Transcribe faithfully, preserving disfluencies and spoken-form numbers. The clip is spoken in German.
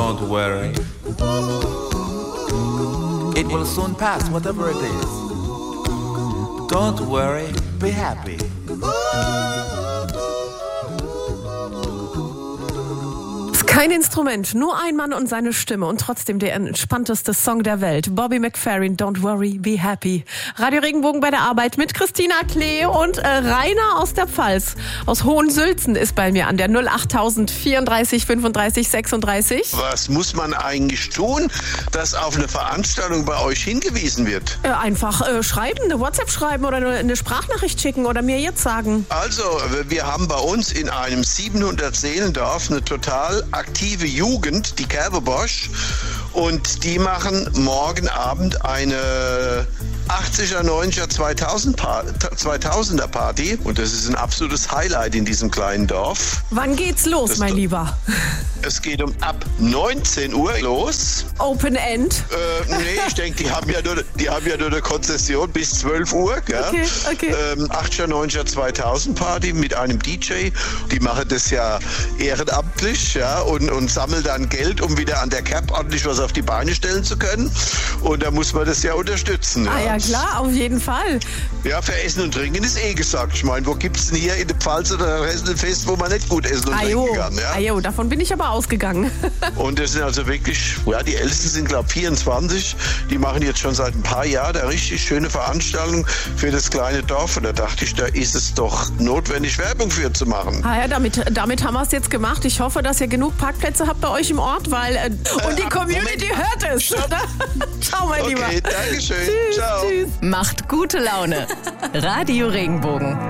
Don't worry. It will soon pass, whatever it is. Don't worry, be happy. Kein Instrument, nur ein Mann und seine Stimme und trotzdem der entspannteste Song der Welt. Bobby McFerrin, Don't Worry, Be Happy. Radio Regenbogen bei der Arbeit mit Christina Klee und äh, Rainer aus der Pfalz. Aus Hohensülzen ist bei mir an der null achttausend vierunddreißig fünfunddreißig sechsunddreißig. Was muss man eigentlich tun, dass auf eine Veranstaltung bei euch hingewiesen wird? Äh, einfach äh, schreiben, eine WhatsApp schreiben oder eine, eine Sprachnachricht schicken oder mir jetzt sagen. Also, wir haben bei uns in einem siebenhundert Seelendorf eine total aktive Jugend, die Kerberbosch, und die machen morgen Abend eine achtziger, neunziger, zweitausender Party und das ist ein absolutes Highlight in diesem kleinen Dorf. Wann geht's los, das mein Lieber? Es geht um ab neunzehn Uhr los. Open End? Äh, nee, ich denke, die haben ja nur, die haben ja nur eine Konzession bis zwölf Uhr. Gell? Okay, okay. Ähm, achtziger, neunziger, zweitausend Party mit einem D J. Die machen das ja ehrenamtlich, ja, und, und sammeln dann Geld, um wieder an der Cap ordentlich was auf die Beine stellen zu können. Und da muss man das ja unterstützen. Ja. Ah ja, klar, auf jeden Fall. Ja, für Essen und Trinken ist eh gesagt. Ich meine, wo gibt's denn hier in der Pfalz oder ein Fest, wo man nicht gut essen und Ajo, trinken kann? Ja? Ajo, davon bin ich aber ausgegangen. Und das sind also wirklich, ja, die Ältesten sind, glaube ich, vierundzwanzig. Die machen jetzt schon seit ein paar Jahren eine richtig schöne Veranstaltung für das kleine Dorf. Und da dachte ich, da ist es doch notwendig, Werbung für zu machen. Ah ja, damit, damit haben wir es jetzt gemacht. Ich hoffe, dass ihr genug Parkplätze habt bei euch im Ort, weil äh, und die äh, Community Moment. hört es. Ciao, mein Okay, Lieber. danke schön. Tschüss, Ciao. tschüss. Macht gute Laune. Radio Regenbogen.